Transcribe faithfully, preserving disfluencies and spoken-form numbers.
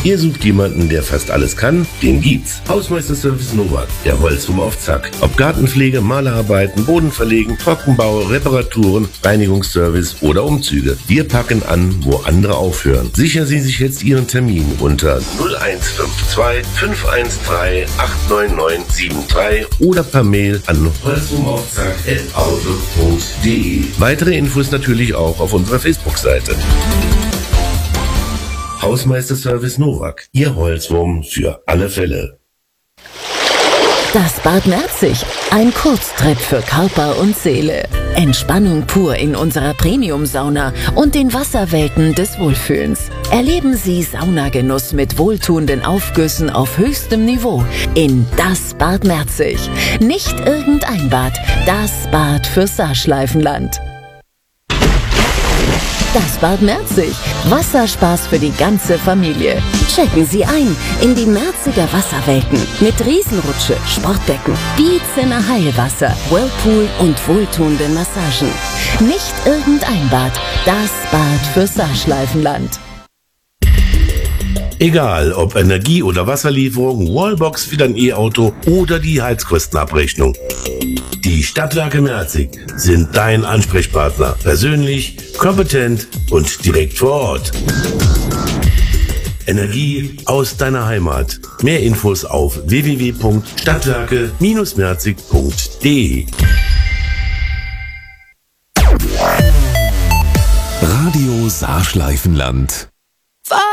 Ihr sucht jemanden, der fast alles kann? Den gibt's. Hausmeisterservice Nowak, der Holzwurm auf Zack. Ob Gartenpflege, Malerarbeiten, Boden verlegen, Trockenbau, Reparaturen, Reinigungsservice oder Umzüge. Wir packen an, wo andere aufhören. Sichern Sie sich jetzt Ihren Termin unter null eins fünf zwei fünf eins drei acht neun neun sieben drei oder per Mail an holzwurmaufzack at outlook punkt de. Weitere Infos natürlich auch auf unserer Facebook-Seite. Hausmeisterservice Nowak, Ihr Holzwurm für alle Fälle. Das Bad Merzig, ein Kurztrip für Körper und Seele. Entspannung pur in unserer Premium-Sauna und den Wasserwelten des Wohlfühlens. Erleben Sie Saunagenuss mit wohltuenden Aufgüssen auf höchstem Niveau in das Bad Merzig. Nicht irgendein Bad, das Bad für Saarschleifenland. Das Bad Merzig. Wasserspaß für die ganze Familie. Checken Sie ein in die Merziger Wasserwelten mit Riesenrutsche, Sportbecken, Bietzener Heilwasser, Whirlpool und wohltuenden Massagen. Nicht irgendein Bad, das Bad für Saarschleifenland. Egal, ob Energie- oder Wasserlieferung, Wallbox für dein E-Auto oder die Heizkostenabrechnung. Die Stadtwerke Merzig sind dein Ansprechpartner. Persönlich, kompetent und direkt vor Ort. Energie aus deiner Heimat. Mehr Infos auf w w w punkt stadtwerke merzig punkt de. Radio Saarschleifenland.